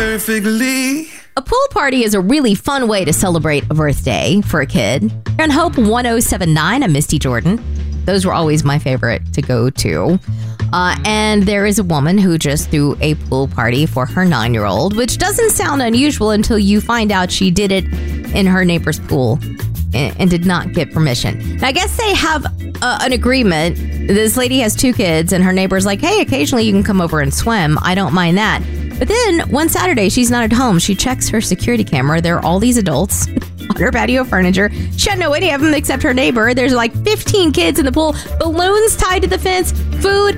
perfectly. A pool party is a really fun way to celebrate a birthday for a kid. Here on Hope 1079, I'm Misty Jordan. Those were always my favorite to go to. And there is a woman who just threw a pool party for her 9-year-old, which doesn't sound unusual until you find out she did it in her neighbor's pool and did not get permission. Now, I guess they have an agreement. This lady has 2 kids, and her neighbor's like, hey, occasionally you can come over and swim. I don't mind that. But then one Saturday, she's not at home. She checks her security camera. There are all these adults on her patio furniture. She doesn't know any of them except her neighbor. There's like 15 kids in the pool, balloons tied to the fence, food.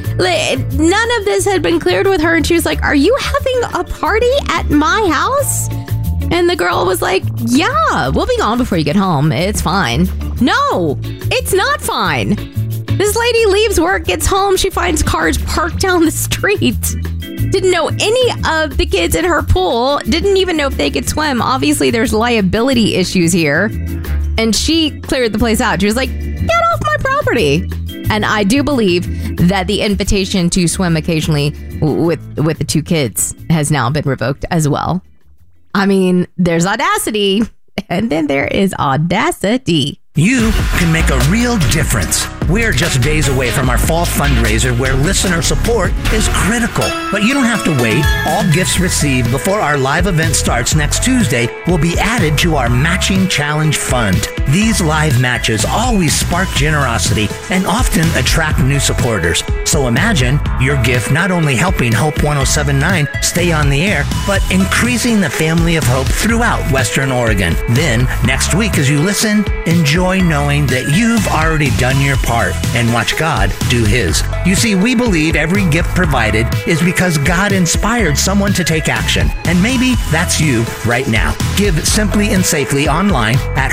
None of this had been cleared with her. And she was like, are you having a party at my house? And the girl was like, yeah, we'll be gone before you get home. It's fine. No, it's not fine. This lady leaves work, gets home. She finds cars parked down the street. Didn't know any of the kids in her pool. Didn't even know if they could swim. Obviously, there's liability issues here. And she cleared the place out. She was like, get off my property. And I do believe that the invitation to swim occasionally with the 2 kids has now been revoked as well. I mean, there's audacity, and then there is audacity. You can make a real difference. We're just days away from our fall fundraiser where listener support is critical. But you don't have to wait. All gifts received before our live event starts next Tuesday will be added to our Matching Challenge Fund. These live matches always spark generosity and often attract new supporters. So imagine your gift not only helping Hope 1079 stay on the air, but increasing the family of hope throughout Western Oregon. Then, next week as you listen, enjoy knowing that you've already done your part and watch God do His. You see, we believe every gift provided is because God inspired someone to take action. And maybe that's you right now. Give simply and safely online at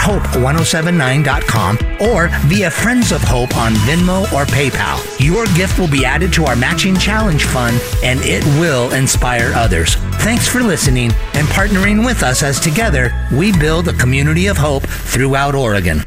hope1079.com or via Friends of Hope on Venmo or PayPal. Your gift will be added to our Matching Challenge Fund and it will inspire others. Thanks for listening and partnering with us as together we build a community of hope throughout Oregon.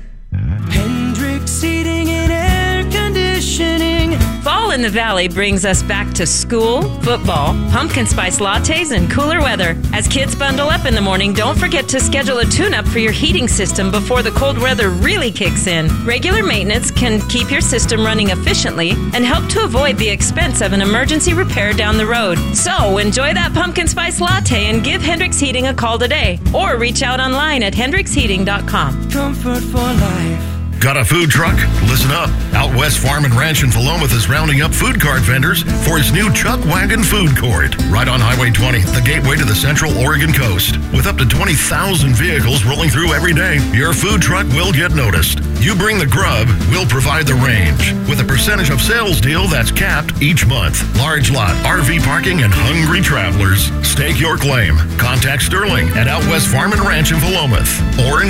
Hendrix Heating and Air Conditioning. Fall in the Valley brings us back to school, football, pumpkin spice lattes, and cooler weather. As kids bundle up in the morning, don't forget to schedule a tune-up for your heating system before the cold weather really kicks in. Regular maintenance can keep your system running efficiently and help to avoid the expense of an emergency repair down the road. So enjoy that pumpkin spice latte and give Hendrix Heating a call today, or reach out online at hendrixheating.com. Comfort for life. Got a food truck? Listen up. Out West Farm and Ranch in Philomath is rounding up food cart vendors for its new Chuck Wagon Food Court. Right on Highway 20, the gateway to the Central Oregon coast. With up to 20,000 vehicles rolling through every day, your food truck will get noticed. You bring the grub, we'll provide the range. With a percentage of sales deal that's capped each month. Large lot, RV parking, and hungry travelers. Stake your claim. Contact Sterling at Out West Farm and Ranch in Philomath. Or